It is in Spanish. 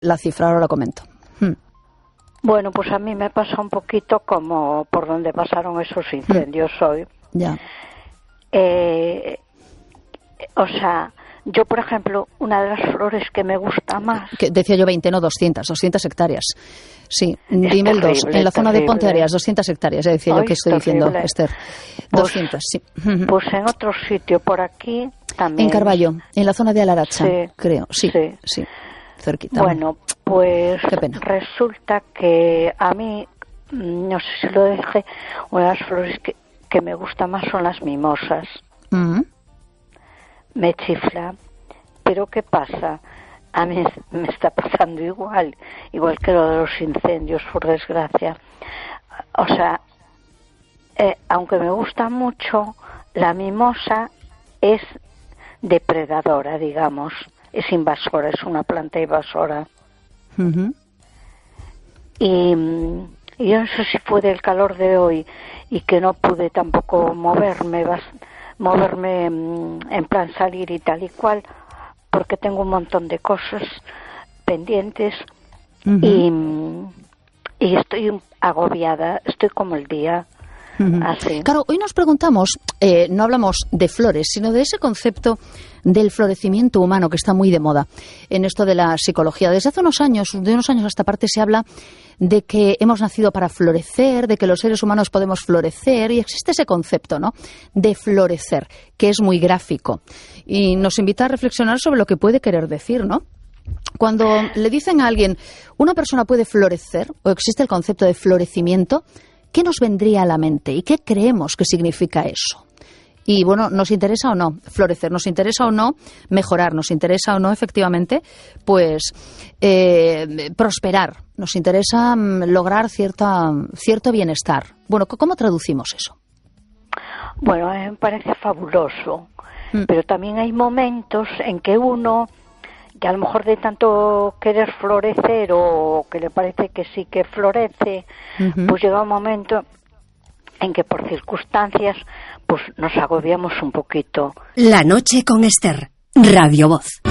la cifra, ahora lo comento. Bueno, pues a mí me pasa un poquito como por donde pasaron esos incendios hoy. Ya. O sea, yo, por ejemplo, una de las flores que me gusta más... Que decía yo 20, no 200 hectáreas. Sí, dime el 2. En la zona de Ponte Areas, 200 hectáreas, ya decía yo que estoy diciendo, Esther. 200, sí. Pues en otro sitio, por aquí también. En Carballo, en la zona de Alaracha, sí, creo. Sí, cerquita. Bueno, pues qué pena. Resulta que a mí, no sé si lo dije, una de las flores que me gusta más son las mimosas. Me chifla. Pero ¿qué pasa? A mí me está pasando igual que lo de los incendios, por desgracia. O sea, aunque me gusta mucho, la mimosa es depredadora, digamos. Es invasora, es una planta invasora. Y yo no sé si fue del calor de hoy y que no pude tampoco moverme en plan salir y tal y cual, porque tengo un montón de cosas pendientes y estoy agobiada, estoy como el día. Así. Claro, hoy nos preguntamos, no hablamos de flores, sino de ese concepto del florecimiento humano que está muy de moda en esto de la psicología. Desde hace unos años a esta parte se habla de que hemos nacido para florecer, de que los seres humanos podemos florecer, y existe ese concepto, ¿no?, de florecer, que es muy gráfico y nos invita a reflexionar sobre lo que puede querer decir, ¿no? Cuando le dicen a alguien, una persona puede florecer, o existe el concepto de florecimiento, ¿qué nos vendría a la mente y qué creemos que significa eso? Y bueno, ¿nos interesa o no florecer? ¿Nos interesa o no mejorar? ¿Nos interesa o no, efectivamente, pues prosperar? ¿Nos interesa lograr cierto bienestar? Bueno, ¿cómo traducimos eso? Bueno, a mí me parece fabuloso, pero también hay momentos en que uno, que a lo mejor de tanto querer florecer o que le parece que sí que florece, pues llega un momento en que por circunstancias pues nos agobiamos un poquito. La noche con Esther, Radio Voz.